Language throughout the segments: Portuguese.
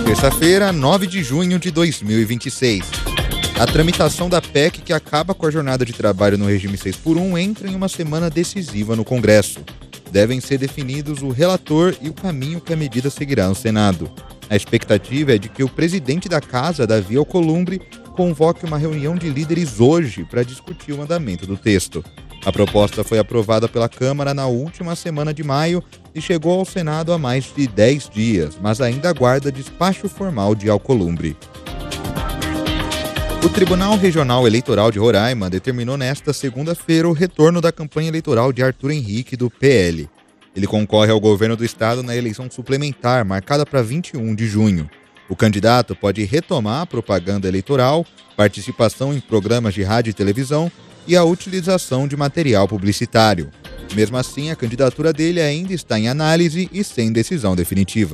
Terça-feira, 9 de junho de 2026. A tramitação da PEC, que acaba com a jornada de trabalho no regime 6x1, entra em uma semana decisiva no Congresso. Devem ser definidos o relator e o caminho que a medida seguirá no Senado. A expectativa é de que o presidente da Casa, Davi Alcolumbre, convoque uma reunião de líderes hoje para discutir o andamento do texto. A proposta foi aprovada pela Câmara na última semana de maio e chegou ao Senado há mais de 10 dias, mas ainda aguarda despacho formal de Alcolumbre. O Tribunal Regional Eleitoral de Roraima determinou nesta segunda-feira o retorno da campanha eleitoral de Arthur Henrique, do PL. Ele concorre ao governo do estado na eleição suplementar, marcada para 21 de junho. O candidato pode retomar a propaganda eleitoral, participação em programas de rádio e televisão e a utilização de material publicitário. Mesmo assim, a candidatura dele ainda está em análise e sem decisão definitiva.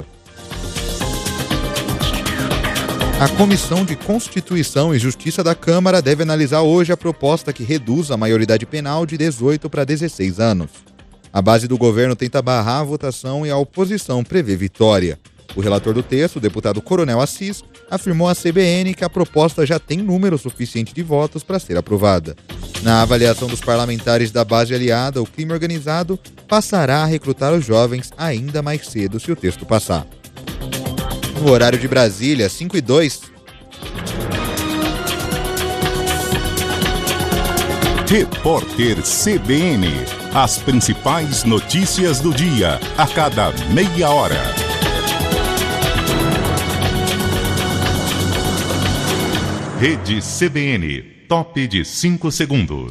A Comissão de Constituição e Justiça da Câmara deve analisar hoje a proposta que reduz a maioridade penal de 18 para 16 anos. A base do governo tenta barrar a votação e a oposição prevê vitória. O relator do texto, o deputado Coronel Assis, afirmou à CBN que a proposta já tem número suficiente de votos para ser aprovada. Na avaliação dos parlamentares da base aliada, o crime organizado passará a recrutar os jovens ainda mais cedo se o texto passar. No horário de Brasília, 5h02. Repórter CBN. As principais notícias do dia, a cada meia hora. Rede CBN, top de 5 segundos.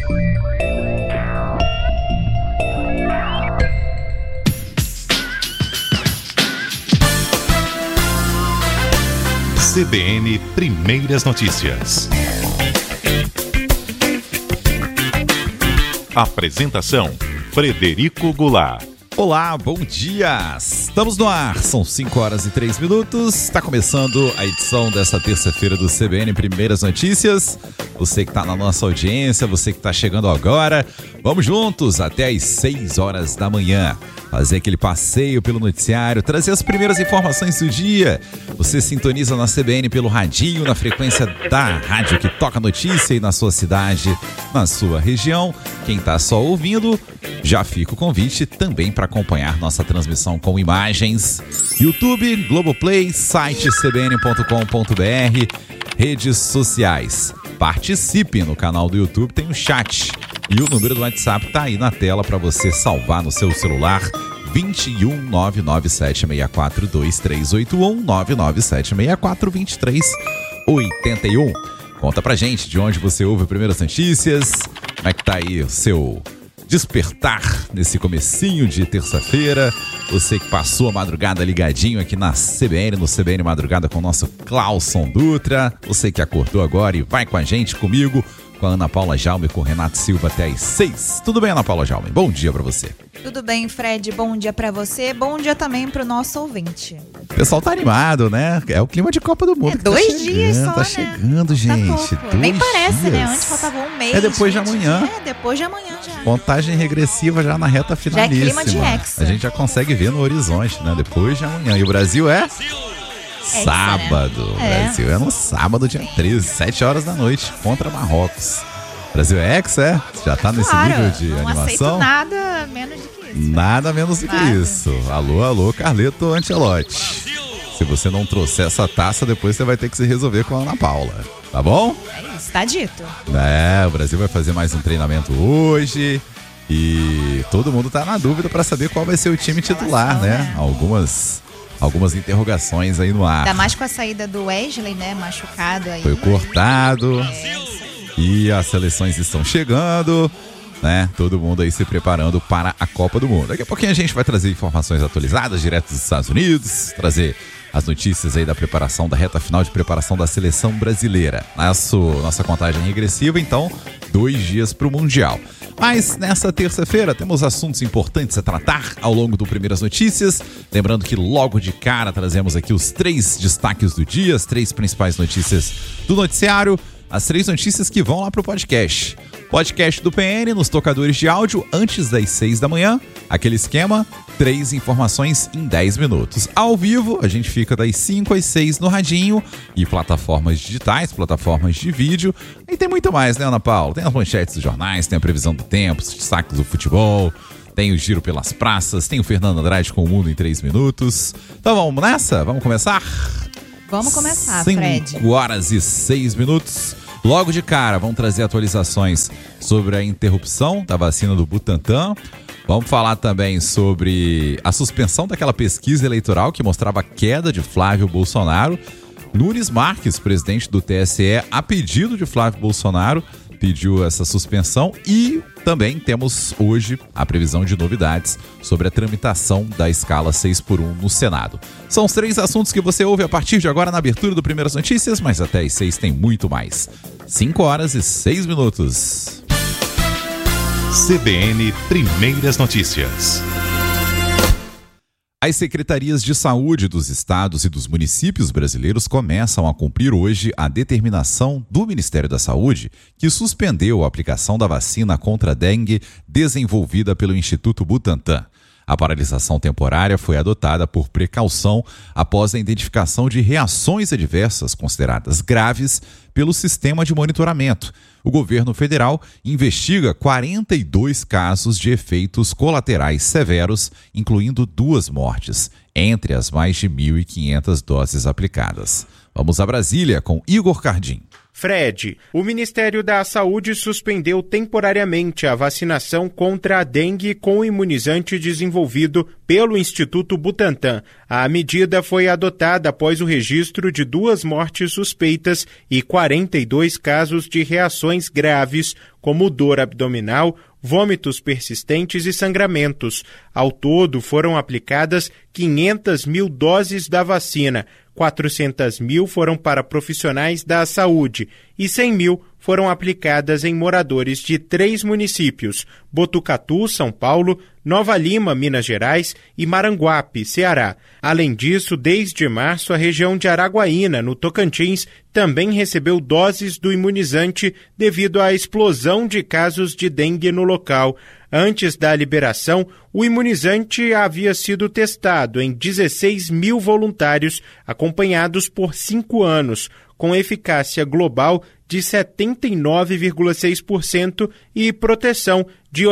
CBN Primeiras Notícias. Apresentação: Frederico Goulart. Olá, bom dia! Estamos no ar, são 5h03. Está começando a edição desta terça-feira do CBN Primeiras Notícias. Você que está na nossa audiência, você que está chegando agora, vamos juntos até às 6 horas da manhã. Fazer aquele passeio pelo noticiário, trazer as primeiras informações do dia. Você sintoniza na CBN pelo radinho, na frequência da rádio que toca notícia aí na sua cidade, na sua região. Quem está só ouvindo, já fica o convite também para acompanhar nossa transmissão com imagens. YouTube, Globoplay, site cbn.com.br, redes sociais. Participe no canal do YouTube, tem um chat. E o número do WhatsApp tá aí na tela para você salvar no seu celular. 21 99764 2381 99764 2381. Conta pra gente de onde você ouve Primeiras Notícias. Como é que tá aí o seu despertar nesse comecinho de terça-feira? Você que passou a madrugada ligadinho aqui na CBN, no CBN Madrugada com o nosso Clauson Dutra. Você que acordou agora e vai com a gente, comigo, com a Ana Paula Jaume e com o Renato Silva até às 6. Tudo bem, Ana Paula Jaume? Bom dia pra você. Tudo bem, Fred. Bom dia pra você. Bom dia também pro nosso ouvinte. O pessoal tá animado, né? É o clima de Copa do Mundo. É 2 dias só, tá né? chegando, gente. Tá nem parece, dias. né? Antes faltava um mês. É depois de amanhã. É, depois de amanhã já. Contagem regressiva já na reta finalíssima. Já é clima de hexa. A gente já consegue ver no horizonte, né? Depois de amanhã. E o Brasil é... sábado. O Brasil é no sábado, dia 13, 7 horas da noite, contra Marrocos. Brasil é hexa, Já tá nesse nível de não animação? Aceito nada menos do que isso. Nada menos do que isso. Alô, Carleto Ancelotti. Se você não trouxer essa taça, depois você vai ter que se resolver com a Ana Paula. Tá bom? É isso, tá dito. O Brasil vai fazer mais um treinamento hoje. E todo mundo tá na dúvida para saber qual vai ser o time titular, né? Algumas interrogações aí no ar. Ainda mais com a saída do Wesley, né? Machucado aí. Foi cortado. E as seleções estão chegando, né? Todo mundo aí se preparando para a Copa do Mundo. Daqui a pouquinho a gente vai trazer informações atualizadas direto dos Estados Unidos, trazer as notícias aí da preparação, da reta final de preparação da seleção brasileira. Nossa contagem regressiva, então, 2 dias para o Mundial. Mas nessa terça-feira temos assuntos importantes a tratar ao longo do Primeiras Notícias. Lembrando que logo de cara trazemos aqui os 3 destaques do dia, as 3 principais notícias do noticiário. as 3 notícias que vão lá pro podcast. Podcast do PN nos tocadores de áudio antes das 6 da manhã. Aquele esquema, 3 informações em 10 minutos. Ao vivo, a gente fica das 5 às 6 no radinho e plataformas digitais, plataformas de vídeo. E tem muito mais, né, Ana Paula? Tem as manchetes dos jornais, tem a previsão do tempo, os destaques do futebol, tem o giro pelas praças, tem o Fernando Andrade com o Mundo em 3 minutos. Então vamos nessa? Vamos começar? Vamos começar, Fred. 5 horas e 6 minutos. Logo de cara, vamos trazer atualizações sobre a interrupção da vacina do Butantan. Vamos falar também sobre a suspensão daquela pesquisa eleitoral que mostrava a queda de Flávio Bolsonaro. Nunes Marques, presidente do TSE, a pedido de Flávio Bolsonaro, pediu essa suspensão. E também temos hoje a previsão de novidades sobre a tramitação da escala 6x1 no Senado. São os 3 assuntos que você ouve a partir de agora na abertura do Primeiras Notícias, mas até às 6 tem muito mais. 5 horas e 6 minutos. CBN Primeiras Notícias. As secretarias de saúde dos estados e dos municípios brasileiros começam a cumprir hoje a determinação do Ministério da Saúde, que suspendeu a aplicação da vacina contra a dengue desenvolvida pelo Instituto Butantan. A paralisação temporária foi adotada por precaução após a identificação de reações adversas consideradas graves pelo sistema de monitoramento. O governo federal investiga 42 casos de efeitos colaterais severos, incluindo 2 mortes, entre as mais de 1.500 doses aplicadas. Vamos a Brasília com Igor Cardim. Fred, o Ministério da Saúde suspendeu temporariamente a vacinação contra a dengue com o imunizante desenvolvido pelo Instituto Butantan. A medida foi adotada após o registro de 2 mortes suspeitas e 42 casos de reações graves, como dor abdominal, vômitos persistentes e sangramentos. Ao todo, foram aplicadas 500 mil doses da vacina. 400 mil foram para profissionais da saúde e 100 mil foram aplicadas em moradores de 3 municípios: Botucatu, São Paulo, Nova Lima, Minas Gerais e Maranguape, Ceará. Além disso, desde março, a região de Araguaína, no Tocantins, também recebeu doses do imunizante devido à explosão de casos de dengue no local. Antes da liberação, o imunizante havia sido testado em 16 mil voluntários, acompanhados por 5 anos, com eficácia global de 79,6% e proteção de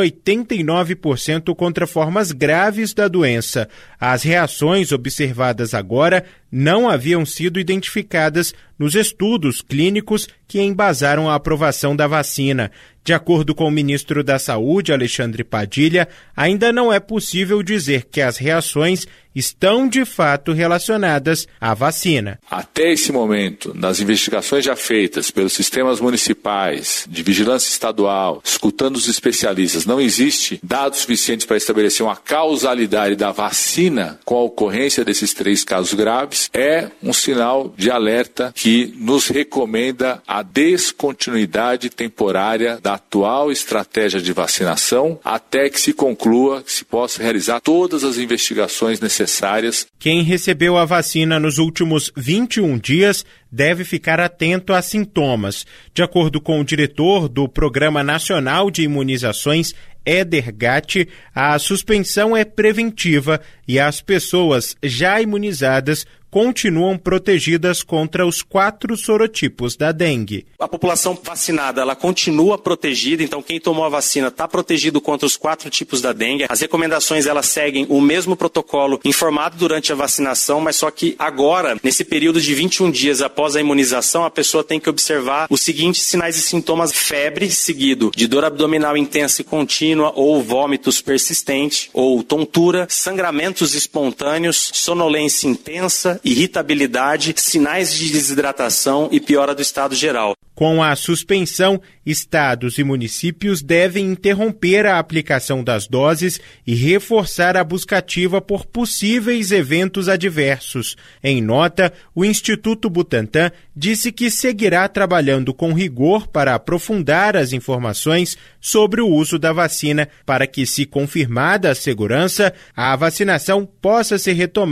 89% contra formas graves da doença. As reações observadas agora não haviam sido identificadas nos estudos clínicos que embasaram a aprovação da vacina. De acordo com o ministro da Saúde, Alexandre Padilha, ainda não é possível dizer que as reações estão de fato relacionadas à vacina. Até esse momento, nas investigações já feitas pelos sistemas municipais, de vigilância estadual, escutando os especialistas, não existe dados suficientes para estabelecer uma causalidade da vacina com a ocorrência desses 3 casos graves. É um sinal de alerta que nos recomenda a descontinuidade temporária da atual estratégia de vacinação até que se conclua, que se possa realizar todas as investigações necessárias. Quem recebeu a vacina nos últimos 21 dias deve ficar atento a sintomas. De acordo com o diretor do Programa Nacional de Imunizações, Éder Gatti, a suspensão é preventiva e as pessoas já imunizadas continuam protegidas contra os 4 sorotipos da dengue. A população vacinada, ela continua protegida, então quem tomou a vacina está protegido contra os 4 tipos da dengue. As recomendações, elas seguem o mesmo protocolo informado durante a vacinação, mas só que agora, nesse período de 21 dias após a imunização, a pessoa tem que observar os seguintes sinais e sintomas: febre, seguido de dor abdominal intensa e contínua, ou vômitos persistentes, ou tontura, sangramentos espontâneos, sonolência intensa, irritabilidade, sinais de desidratação e piora do estado geral. Com a suspensão, estados e municípios devem interromper a aplicação das doses e reforçar a busca ativa por possíveis eventos adversos. Em nota, o Instituto Butantan disse que seguirá trabalhando com rigor para aprofundar as informações sobre o uso da vacina para que, se confirmada a segurança, a vacinação possa ser retomada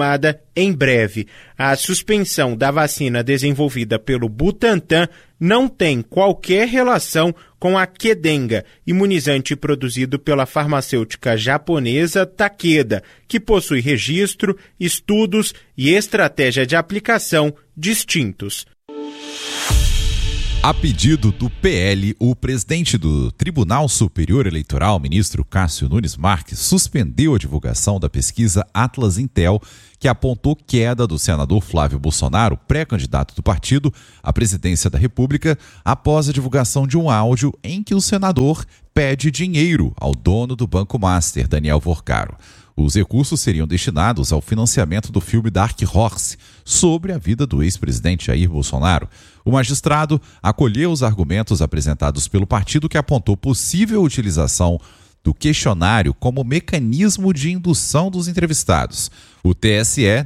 em breve. A suspensão da vacina desenvolvida pelo Butantan não tem qualquer relação com a Qdenga, imunizante produzido pela farmacêutica japonesa Takeda, que possui registro, estudos e estratégia de aplicação distintos. A pedido do PL, o presidente do Tribunal Superior Eleitoral, ministro Cássio Nunes Marques, suspendeu a divulgação da pesquisa Atlas Intel, que apontou queda do senador Flávio Bolsonaro, pré-candidato do partido à presidência da República, após a divulgação de um áudio em que o senador pede dinheiro ao dono do Banco Master, Daniel Vorcaro. Os recursos seriam destinados ao financiamento do filme Dark Horse, sobre a vida do ex-presidente Jair Bolsonaro. O magistrado acolheu os argumentos apresentados pelo partido, que apontou possível utilização do questionário como mecanismo de indução dos entrevistados. O TSE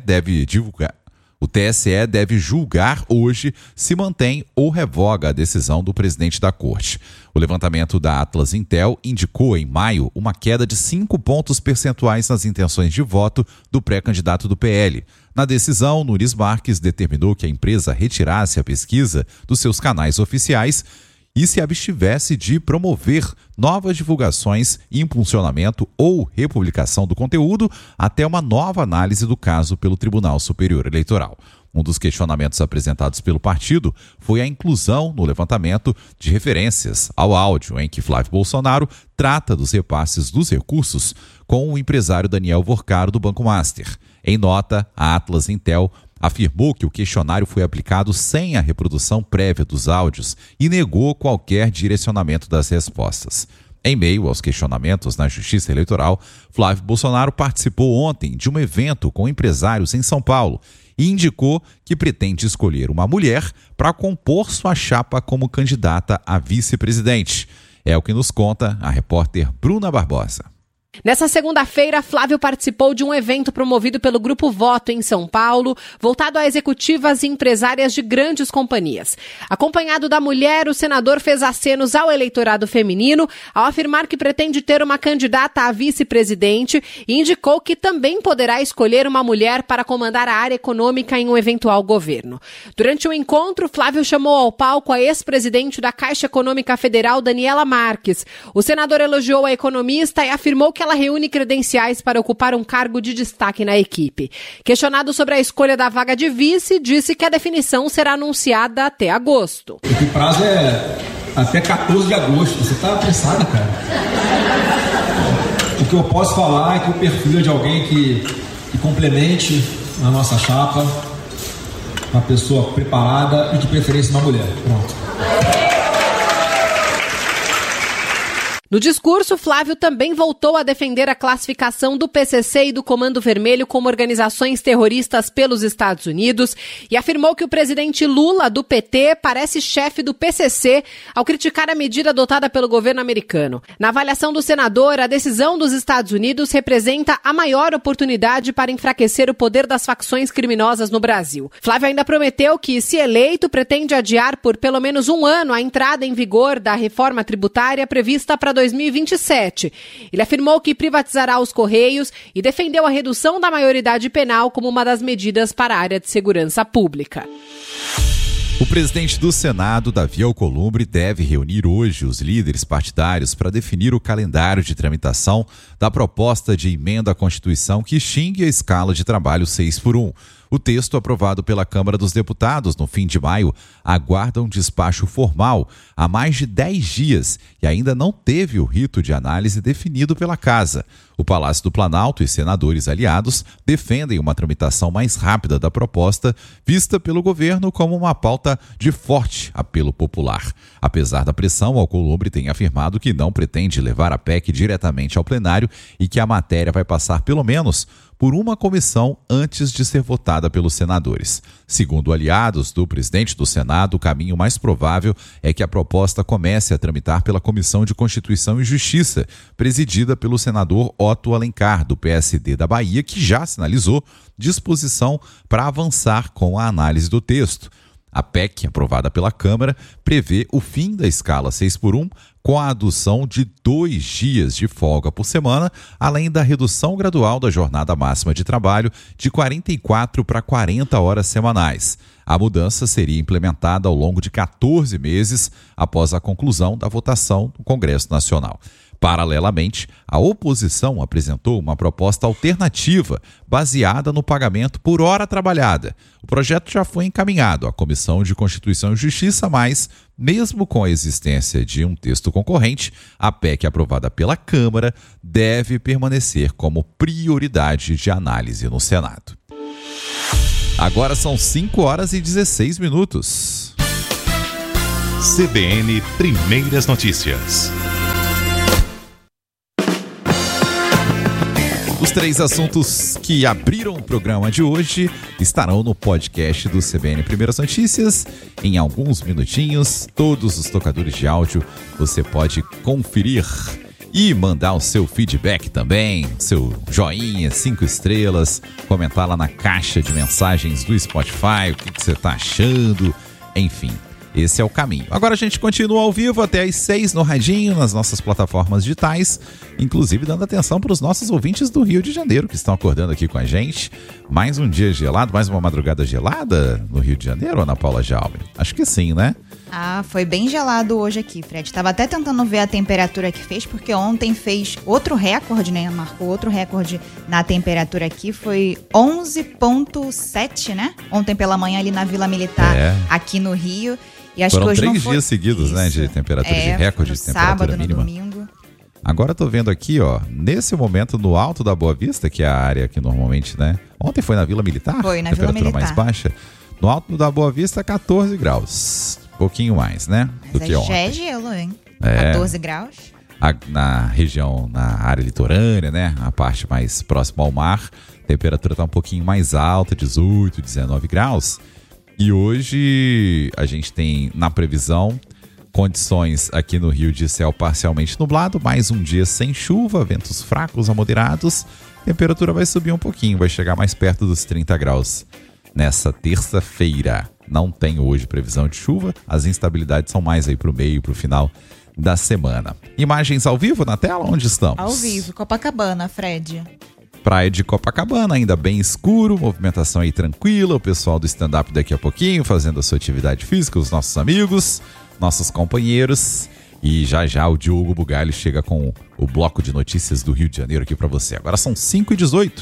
deve julgar hoje se mantém ou revoga a decisão do presidente da corte. O levantamento da Atlas Intel indicou em maio uma queda de 5 pontos percentuais nas intenções de voto do pré-candidato do PL. Na decisão, Nunes Marques determinou que a empresa retirasse a pesquisa dos seus canais oficiais e se abstivesse de promover novas divulgações, impulsionamento ou republicação do conteúdo até uma nova análise do caso pelo Tribunal Superior Eleitoral. Um dos questionamentos apresentados pelo partido foi a inclusão no levantamento de referências ao áudio em que Flávio Bolsonaro trata dos repasses dos recursos com o empresário Daniel Vorcaro do Banco Master. Em nota, a Atlas Intel afirmou que o questionário foi aplicado sem a reprodução prévia dos áudios e negou qualquer direcionamento das respostas. Em meio aos questionamentos na Justiça Eleitoral, Flávio Bolsonaro participou ontem de um evento com empresários em São Paulo e indicou que pretende escolher uma mulher para compor sua chapa como candidata a vice-presidente. É o que nos conta a repórter Bruna Barbosa. Nessa segunda-feira, Flávio participou de um evento promovido pelo Grupo Voto em São Paulo, voltado a executivas e empresárias de grandes companhias. Acompanhado da mulher, o senador fez acenos ao eleitorado feminino ao afirmar que pretende ter uma candidata a vice-presidente e indicou que também poderá escolher uma mulher para comandar a área econômica em um eventual governo. Durante o encontro, Flávio chamou ao palco a ex-presidente da Caixa Econômica Federal, Daniela Marques. O senador elogiou a economista e afirmou que ela reúne credenciais para ocupar um cargo de destaque na equipe. Questionado sobre a escolha da vaga de vice, disse que a definição será anunciada até agosto. O prazo é até 14 de agosto. Você está apressado, cara. O que eu posso falar é que o perfil é de alguém que complemente a nossa chapa, uma pessoa preparada e de preferência uma mulher. Pronto. No discurso, Flávio também voltou a defender a classificação do PCC e do Comando Vermelho como organizações terroristas pelos Estados Unidos e afirmou que o presidente Lula, do PT, parece chefe do PCC ao criticar a medida adotada pelo governo americano. Na avaliação do senador, a decisão dos Estados Unidos representa a maior oportunidade para enfraquecer o poder das facções criminosas no Brasil. Flávio ainda prometeu que, se eleito, pretende adiar por pelo menos um ano a entrada em vigor da reforma tributária prevista para 2027. Ele afirmou que privatizará os Correios e defendeu a redução da maioridade penal como uma das medidas para a área de segurança pública. O presidente do Senado, Davi Alcolumbre, deve reunir hoje os líderes partidários para definir o calendário de tramitação da proposta de emenda à Constituição que extingue a escala de trabalho 6x1. O texto, aprovado pela Câmara dos Deputados no fim de maio, aguarda um despacho formal há mais de 10 dias e ainda não teve o rito de análise definido pela Casa. O Palácio do Planalto e senadores aliados defendem uma tramitação mais rápida da proposta, vista pelo governo como uma pauta de forte apelo popular. Apesar da pressão, Alcolumbre tem afirmado que não pretende levar a PEC diretamente ao plenário e que a matéria vai passar pelo menos por uma comissão antes de ser votada pelos senadores. Segundo aliados do presidente do Senado, o caminho mais provável é que a proposta comece a tramitar pela Comissão de Constituição e Justiça, presidida pelo senador Otto Alencar, do PSD da Bahia, que já sinalizou disposição para avançar com a análise do texto. A PEC, aprovada pela Câmara, prevê o fim da escala 6x1 com a adoção de 2 dias de folga por semana, além da redução gradual da jornada máxima de trabalho de 44 para 40 horas semanais. A mudança seria implementada ao longo de 14 meses após a conclusão da votação no Congresso Nacional. Paralelamente, a oposição apresentou uma proposta alternativa baseada no pagamento por hora trabalhada. O projeto já foi encaminhado à Comissão de Constituição e Justiça, mas, mesmo com a existência de um texto concorrente, a PEC aprovada pela Câmara deve permanecer como prioridade de análise no Senado. Agora são 5 horas e 16 minutos. CBN Primeiras Notícias. Os 3 assuntos que abriram o programa de hoje estarão no podcast do CBN Primeiras Notícias. Em alguns minutinhos, todos os tocadores de áudio você pode conferir e mandar o seu feedback também, seu joinha, 5 estrelas, comentar lá na caixa de mensagens do Spotify, o que você está achando, enfim. Esse é o caminho. Agora a gente continua ao vivo até às 6 no radinho, nas nossas plataformas digitais, inclusive dando atenção para os nossos ouvintes do Rio de Janeiro, que estão acordando aqui com a gente. Mais um dia gelado, mais uma madrugada gelada no Rio de Janeiro, Ana Paula Jaume? Acho que sim, né? Ah, foi bem gelado hoje aqui, Fred. Tava até tentando ver a temperatura que fez, porque ontem fez outro recorde, né? Marcou outro recorde na temperatura aqui, foi 11,7, né? Ontem pela manhã ali na Vila Militar, aqui no Rio. E acho Foram que hoje 3 não foi... dias seguidos, né, de temperatura, de recorde de temperatura sábado, mínima. No domingo. Agora eu tô vendo aqui, ó, nesse momento no alto da Boa Vista, que é a área que normalmente, né? Ontem foi na Vila Militar? Foi, na Vila Militar. Temperatura mais baixa. No alto da Boa Vista, 14 graus. Um pouquinho mais, né? Do que ontem. Já é gelo, hein? 14 graus. Na região, na área litorânea, né? A parte mais próxima ao mar, a temperatura tá um pouquinho mais alta, 18, 19 graus. E hoje a gente tem na previsão condições aqui no Rio de céu parcialmente nublado, mais um dia sem chuva, ventos fracos a moderados, temperatura vai subir um pouquinho, vai chegar mais perto dos 30 graus nessa terça-feira. Não tem hoje previsão de chuva, as instabilidades são mais aí pro meio, pro final da semana. Imagens ao vivo na tela, onde estamos? Ao vivo, Copacabana, Fred. Praia de Copacabana, ainda bem escuro, movimentação aí tranquila, o pessoal do stand-up daqui a pouquinho fazendo a sua atividade física, os nossos amigos, nossos companheiros. E já já o Diogo Bugalho chega com o bloco de notícias do Rio de Janeiro aqui pra você. Agora são 5h18.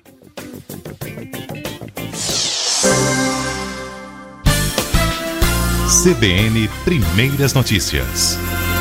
CBN Primeiras Notícias.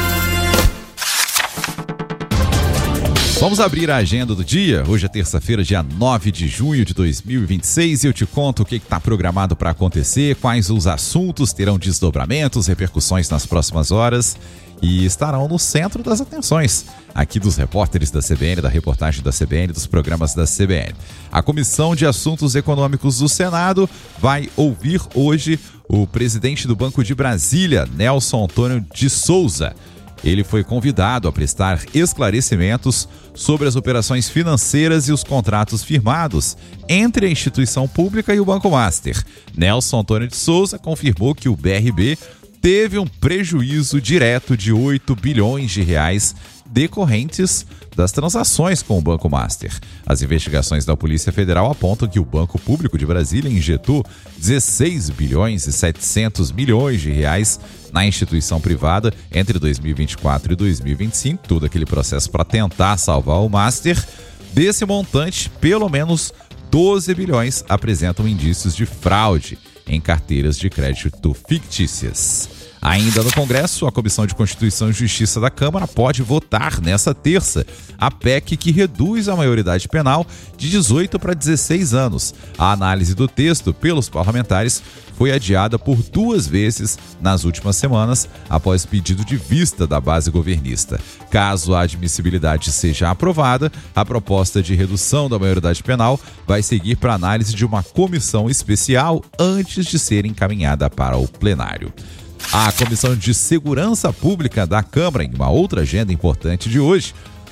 Vamos abrir a agenda do dia. Hoje é terça-feira, dia 9 de junho de 2026 e eu te conto o que está programado para acontecer, quais os assuntos terão desdobramentos, repercussões nas próximas horas e estarão no centro das atenções aqui dos repórteres da CBN, da reportagem da CBN, dos programas da CBN. A Comissão de Assuntos Econômicos do Senado vai ouvir hoje o presidente do Banco de Brasília, Nelson Antônio de Souza. Ele foi convidado a prestar esclarecimentos sobre as operações financeiras e os contratos firmados entre a instituição pública e o Banco Master. Nelson Antônio de Souza confirmou que o BRB teve um prejuízo direto de 8 bilhões de reais decorrentes das transações com o Banco Master. As investigações da Polícia Federal apontam que o Banco Público de Brasília injetou 16 bilhões e 700 milhões de reais na instituição privada entre 2024 e 2025, todo aquele processo para tentar salvar o Master. Desse montante, pelo menos 12 bilhões apresentam indícios de fraude em carteiras de crédito fictícias. Ainda no Congresso, a Comissão de Constituição e Justiça da Câmara pode votar nessa terça a PEC que reduz a maioridade penal de 18 para 16 anos. A análise do texto pelos parlamentares foi adiada por 2 vezes nas últimas semanas, após pedido de vista da base governista. Caso a admissibilidade seja aprovada, a proposta de redução da maioridade penal vai seguir para análise de uma comissão especial antes de ser encaminhada para o plenário. A Comissão de Segurança Pública da Câmara, em uma outra agenda importante de hoje,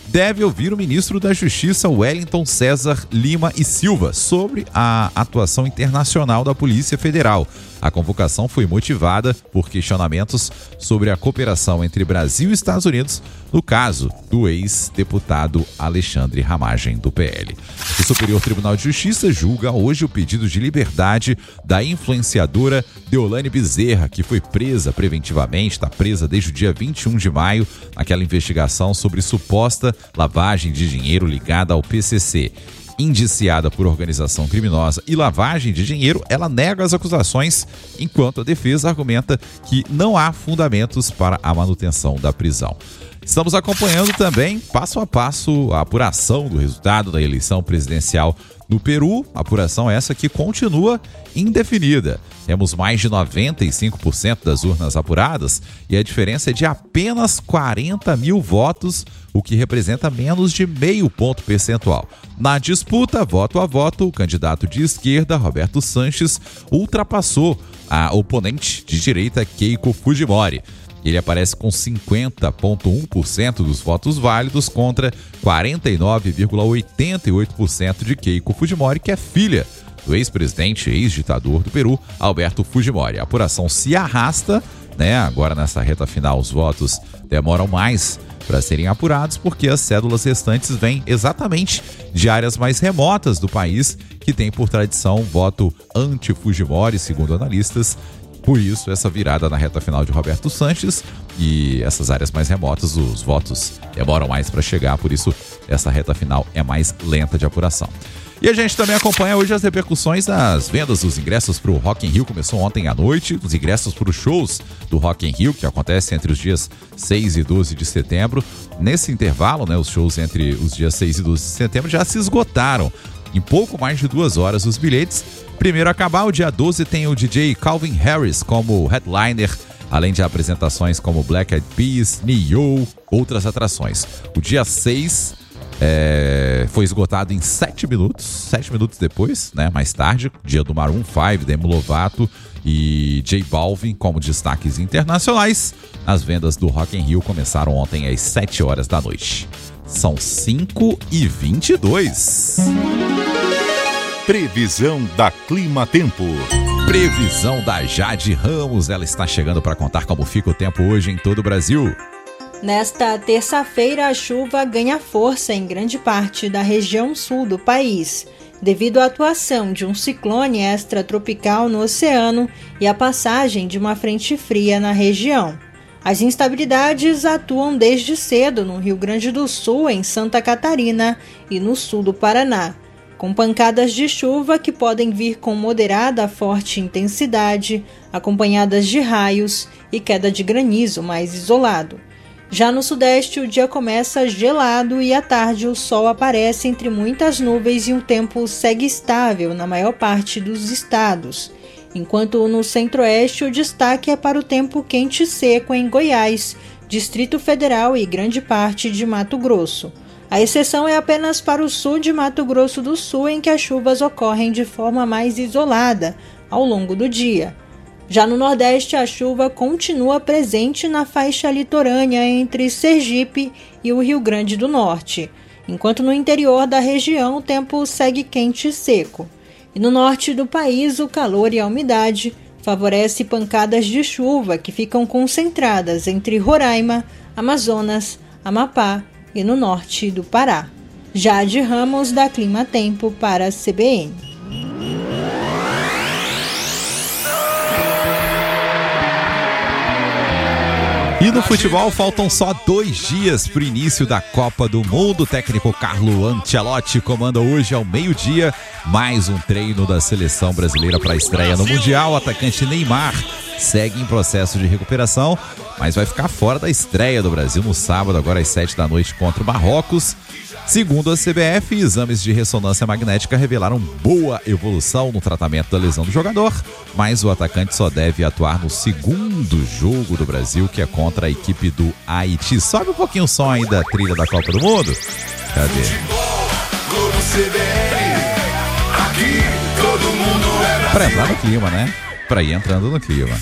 deve ouvir o ministro da Justiça, Wellington César Lima e Silva, sobre a atuação internacional da Polícia Federal. A convocação foi motivada por questionamentos sobre a cooperação entre Brasil e Estados Unidos no caso do ex-deputado Alexandre Ramagem, do PL. O Superior Tribunal de Justiça julga hoje o pedido de liberdade da influenciadora Deolane Bezerra, que foi presa preventivamente, está presa desde o dia 21 de maio, naquela investigação sobre suposta lavagem de dinheiro ligada ao PCC. Indiciada por organização criminosa e lavagem de dinheiro, ela nega as acusações, enquanto a defesa argumenta que não há fundamentos para a manutenção da prisão. Estamos acompanhando também, passo a passo, a apuração do resultado da eleição presidencial no Peru. Apuração essa que continua indefinida. Temos mais de 95% das urnas apuradas e a diferença é de apenas 40 mil votos, o que representa menos de meio ponto percentual. Na disputa, voto a voto, o candidato de esquerda, Roberto Sanches, ultrapassou a oponente de direita, Keiko Fujimori. Ele aparece com 50,1% dos votos válidos contra 49,88% de Keiko Fujimori, que é filha do ex-presidente, ex-ditador do Peru, Alberto Fujimori. A apuração se arrasta, né? Agora nessa reta final os votos demoram mais para serem apurados porque as cédulas restantes vêm exatamente de áreas mais remotas do país que tem por tradição voto anti-Fujimori, segundo analistas. Por isso, essa virada na reta final de Roberto Sanches e essas áreas mais remotas, os votos demoram mais para chegar, por isso essa reta final é mais lenta de apuração. E a gente também acompanha hoje as repercussões das vendas dos ingressos para o Rock in Rio. Começou ontem à noite, os ingressos para os shows do Rock in Rio, que acontecem entre os dias 6 e 12 de setembro. Nesse intervalo, né, os shows entre os dias 6 e 12 de setembro já se esgotaram. Em pouco mais de 2 horas os bilhetes. Primeiro a acabar, o dia 12 tem o DJ Calvin Harris como headliner, além de apresentações como Black Eyed Peas, Ne-Yo, outras atrações. O dia 6 foi esgotado em 7 minutos depois, né, mais tarde, dia do Maroon 5, Demi Lovato e J Balvin como destaques internacionais. As vendas do Rock in Rio começaram ontem às 7 horas da noite. São 5h22. Previsão da Clima Tempo. Previsão da Jade Ramos. Ela está chegando para contar como fica o tempo hoje em todo o Brasil. Nesta terça-feira, a chuva ganha força em grande parte da região sul do país, devido à atuação de um ciclone extratropical no oceano e à passagem de uma frente fria na região. As instabilidades atuam desde cedo no Rio Grande do Sul, em Santa Catarina e no sul do Paraná, com pancadas de chuva que podem vir com moderada a forte intensidade, acompanhadas de raios e queda de granizo mais isolado. Já no sudeste, o dia começa gelado e à tarde o sol aparece entre muitas nuvens e o tempo segue estável na maior parte dos estados, enquanto no centro-oeste o destaque é para o tempo quente e seco em Goiás, Distrito Federal e grande parte de Mato Grosso. A exceção é apenas para o sul de Mato Grosso do Sul, em que as chuvas ocorrem de forma mais isolada ao longo do dia. Já no Nordeste, a chuva continua presente na faixa litorânea entre Sergipe e o Rio Grande do Norte, enquanto no interior da região o tempo segue quente e seco. E no norte do país, o calor e a umidade favorecem pancadas de chuva que ficam concentradas entre Roraima, Amazonas, Amapá e no norte do Pará. Jade Ramos, da Clima Tempo, para a CBN. E no futebol faltam só 2 dias para o início da Copa do Mundo. O técnico Carlo Ancelotti comanda hoje ao meio-dia mais um treino da seleção brasileira para a estreia no Mundial. O atacante Neymar segue em processo de recuperação, mas vai ficar fora da estreia do Brasil no sábado, agora às 7 da noite contra o Marrocos. Segundo a CBF, exames de ressonância magnética revelaram boa evolução no tratamento da lesão do jogador, mas o atacante só deve atuar no segundo jogo do Brasil, que é contra a equipe do Haiti. Sobe um pouquinho o som aí da trilha da Copa do Mundo. Cadê? Pra entrar no clima, né? Pra ir entrando no clima.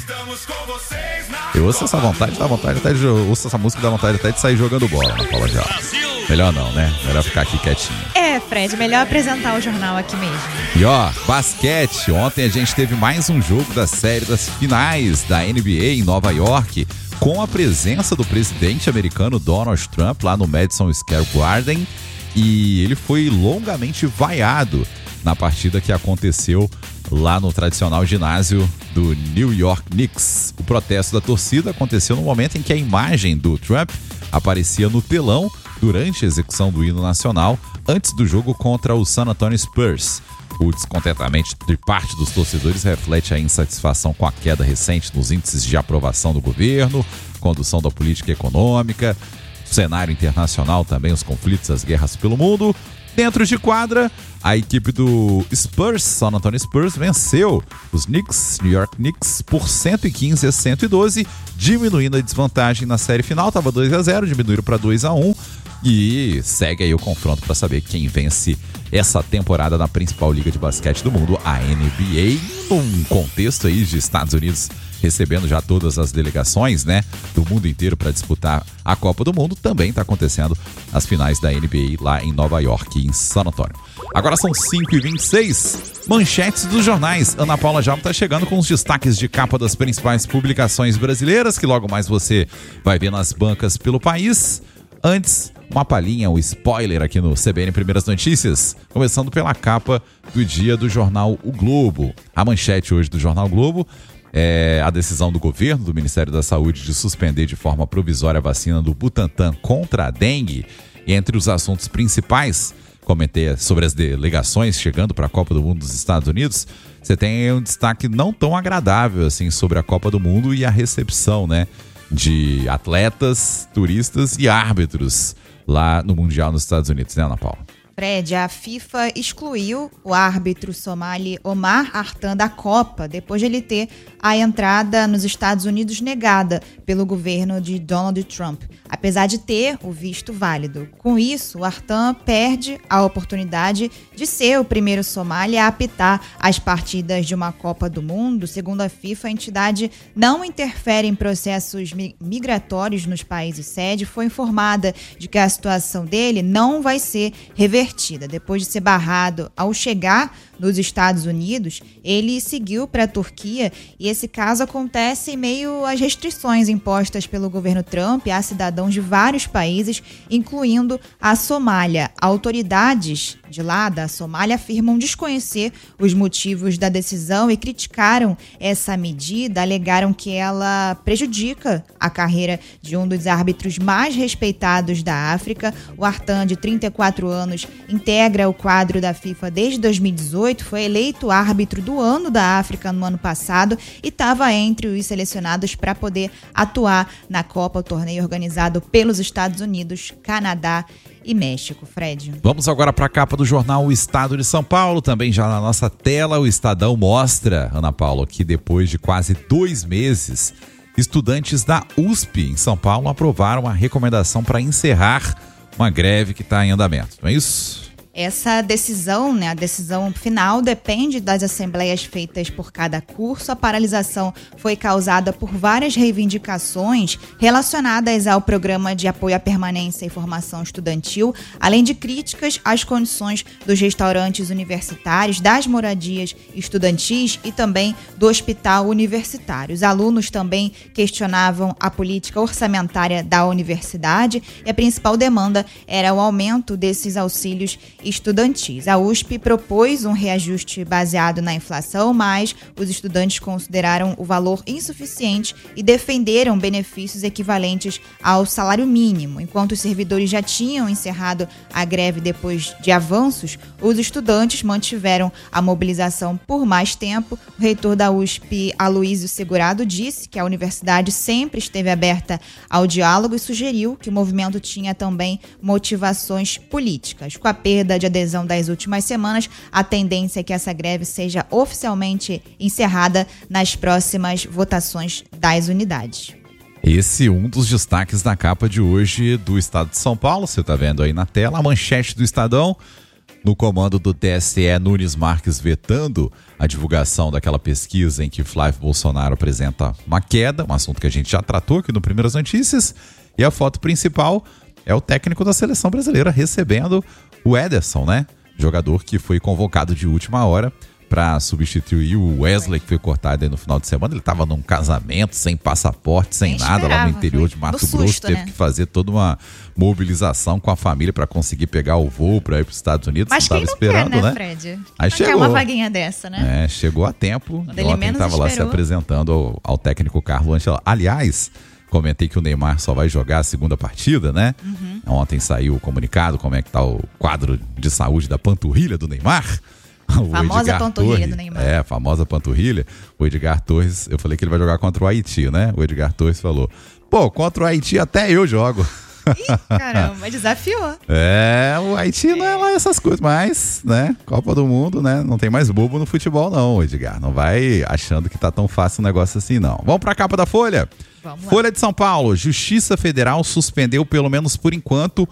Eu ouço essa vontade, dá vontade até de, ouço essa música, dá vontade até de sair jogando bola na Paula de Alves. Melhor não, né? Melhor ficar aqui quietinho. Fred, melhor apresentar o jornal aqui mesmo. E basquete. Ontem a gente teve mais um jogo da série das finais da NBA em Nova York, com a presença do presidente americano Donald Trump lá no Madison Square Garden. E ele foi longamente vaiado na partida que aconteceu lá no tradicional ginásio do New York Knicks. O protesto da torcida aconteceu no momento em que a imagem do Trump aparecia no telão durante a execução do hino nacional antes do jogo contra o San Antonio Spurs. O descontentamento de parte dos torcedores reflete a insatisfação com a queda recente nos índices de aprovação do governo, condução da política econômica, cenário internacional também, os conflitos, as guerras pelo mundo. Dentro de quadra, a equipe do Spurs, San Antonio Spurs, venceu os Knicks, New York Knicks, por 115-112, diminuindo a desvantagem na série final. Estava 2-0, diminuíram para 2-1 e segue aí o confronto para saber quem vence essa temporada na principal liga de basquete do mundo, a NBA, num contexto aí de Estados Unidos recebendo já todas as delegações, né, do mundo inteiro para disputar a Copa do Mundo. Também está acontecendo as finais da NBA lá em Nova York e em San Antônio. Agora são 5h26, manchetes dos jornais. Ana Paula Jalma está chegando com os destaques de capa das principais publicações brasileiras, que logo mais você vai ver nas bancas pelo país. Antes, uma palhinha, um spoiler aqui no CBN Primeiras Notícias, começando pela capa do dia do jornal O Globo. A manchete hoje do jornal O Globo é a decisão do governo, do Ministério da Saúde, de suspender de forma provisória a vacina do Butantan contra a dengue. E entre os assuntos principais, comentei sobre as delegações chegando para a Copa do Mundo dos Estados Unidos, você tem um destaque não tão agradável assim sobre a Copa do Mundo e a recepção, né, de atletas, turistas e árbitros lá no Mundial nos Estados Unidos, né, Ana Paula? Fred, a FIFA excluiu o árbitro somali Omar Artan da Copa, depois de ele ter a entrada nos Estados Unidos negada pelo governo de Donald Trump, apesar de ter o visto válido. Com isso, o Artan perde a oportunidade de ser o primeiro somali a apitar as partidas de uma Copa do Mundo. Segundo a FIFA, a entidade não interfere em processos migratórios nos países sede. Foi informada de que a situação dele não vai ser revertida. Depois de ser barrado ao chegar nos Estados Unidos, ele seguiu para a Turquia e esse caso acontece em meio às restrições impostas pelo governo Trump a cidadãos de vários países, incluindo a Somália. Autoridades de lá da Somália afirmam desconhecer os motivos da decisão e criticaram essa medida, alegaram que ela prejudica a carreira de um dos árbitros mais respeitados da África. O Artan, de 34 anos, integra o quadro da FIFA desde 2018, foi eleito árbitro do ano da África no ano passado e estava entre os selecionados para poder atuar na Copa, o torneio organizado pelos Estados Unidos, Canadá e México. Fred. Vamos agora para a capa do jornal O Estado de São Paulo, também já na nossa tela. O Estadão mostra, Ana Paula, que depois de quase 2 meses, estudantes da USP em São Paulo aprovaram a recomendação para encerrar uma greve que está em andamento, não é isso? Essa decisão, né, a decisão final, depende das assembleias feitas por cada curso. A paralisação foi causada por várias reivindicações relacionadas ao programa de apoio à permanência e formação estudantil, além de críticas às condições dos restaurantes universitários, das moradias estudantis e também do hospital universitário. Os alunos também questionavam a política orçamentária da universidade e a principal demanda era o aumento desses auxílios estudantis. A USP propôs um reajuste baseado na inflação, mas os estudantes consideraram o valor insuficiente e defenderam benefícios equivalentes ao salário mínimo. Enquanto os servidores já tinham encerrado a greve depois de avanços, os estudantes mantiveram a mobilização por mais tempo. O reitor da USP, Aloysio Segurado, disse que a universidade sempre esteve aberta ao diálogo e sugeriu que o movimento tinha também motivações políticas. Com a perda de adesão das últimas semanas, a tendência é que essa greve seja oficialmente encerrada nas próximas votações das unidades. Esse é um dos destaques da capa de hoje do Estado de São Paulo. Você está vendo aí na tela a manchete do Estadão. No comando do TSE, Nunes Marques vetando a divulgação daquela pesquisa em que Flávio Bolsonaro apresenta uma queda, um assunto que a gente já tratou aqui no Primeiras Notícias. E a foto principal é o técnico da seleção brasileira recebendo o Ederson, né? Jogador que foi convocado de última hora para substituir o Wesley, que foi cortado aí no final de semana. Ele estava num casamento, sem passaporte, sem nada, lá no interior de Mato Grosso. Teve que fazer toda uma mobilização com a família para conseguir pegar o voo para ir para os Estados Unidos. Mas quem não esperando, quer, né, Fred? Aí não chegou. quer uma vaguinha dessa, né? Chegou a tempo. Quando ele Ontem estava lá se apresentando ao técnico Carlo Ancelotti. Aliás, comentei que o Neymar só vai jogar a segunda partida, né? Ontem saiu o comunicado, como é que tá o quadro de saúde da panturrilha do Neymar. Famosa panturrilha do Neymar. A famosa panturrilha. O Edgar Torres, eu falei que ele vai jogar contra o Haiti, né? O Edgar Torres falou, pô, contra o Haiti até eu jogo. Ih, caramba, desafiou. O Haiti não é lá essas coisas, mas, né, Copa do Mundo, né, não tem mais bobo no futebol não, Edgar. Não vai achando que tá tão fácil um negócio assim, não. Vamos pra capa da Folha? Folha de São Paulo. Justiça Federal suspendeu, pelo menos por enquanto,